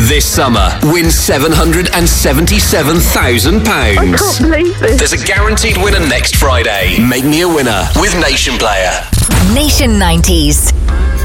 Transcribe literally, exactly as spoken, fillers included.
This summer, win seven hundred seventy-seven thousand pounds. I can't believe this. There's a guaranteed winner next Friday. Make me a winner with Nation Player. Nation nineties.